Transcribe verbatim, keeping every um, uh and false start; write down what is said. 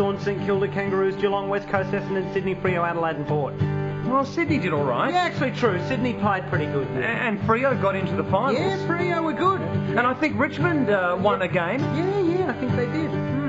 St Kilda Kangaroos, Geelong, West Coast Essendon, Sydney, Freo, Adelaide and Port. Well, Sydney did all right. Yeah, actually true. Sydney played pretty good. A- And Freo got into the finals. Yeah, Freo were good. And I think Richmond uh, won a game. Yeah, yeah, I think they did.